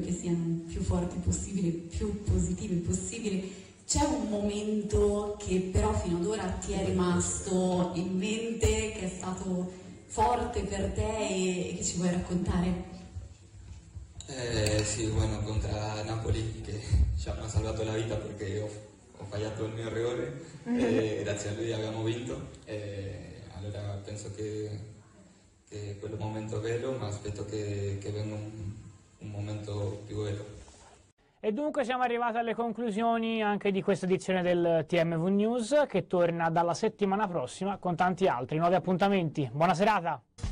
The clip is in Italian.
che siano più forti possibile, più positive possibile. C'è un momento che però fino ad ora ti è rimasto in mente, che è stato forte per te e che ci vuoi raccontare? Sì, bueno, contra Napoli, che ci hanno salvato la vita perché ho sbagliato il mio errore, grazie a lui abbiamo vinto, allora penso che quello momento è bello, ma aspetto che venga un momento più bello. E dunque siamo arrivati alle conclusioni anche di questa edizione del TMV News, che torna dalla settimana prossima con tanti altri nuovi appuntamenti. Buona serata!